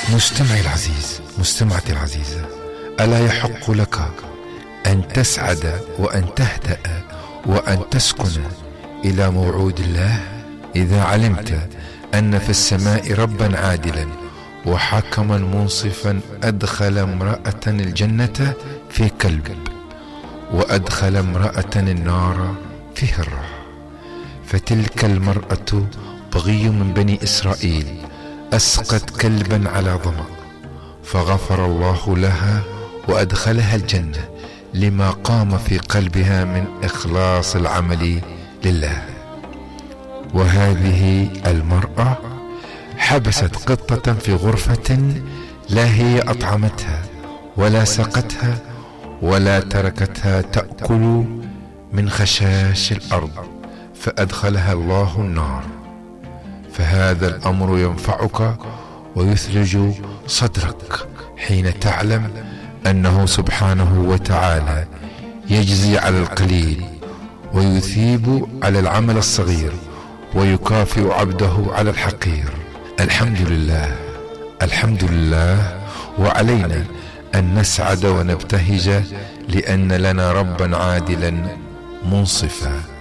مستمعي العزيز، مستمعتي العزيزة، ألا يحق لك أن تسعد وأن تهدأ وأن تسكن إلى موعود الله إذا علمت أن في السماء ربا عادلا وحكما منصفا أدخل امرأة الجنة في كلب وأدخل امرأة النار في هرة، فتلك المرأة بغي من بني إسرائيل أسقت كلبا على ظمأ، فغفر الله لها وأدخلها الجنة لما قام في قلبها من إخلاص العمل لله. وهذه المرأة حبست قطة في غرفة لا هي أطعمتها ولا سقتها ولا تركتها تأكل من خشاش الأرض، فأدخلها الله النار. فهذا الأمر ينفعك ويثلج صدرك حين تعلم أنه سبحانه وتعالى يجزي على القليل ويثيب على العمل الصغير ويكافئ عبده على الحقير. الحمد لله، الحمد لله. وعلينا أن نسعد ونبتهج لأن لنا ربا عادلا منصفا.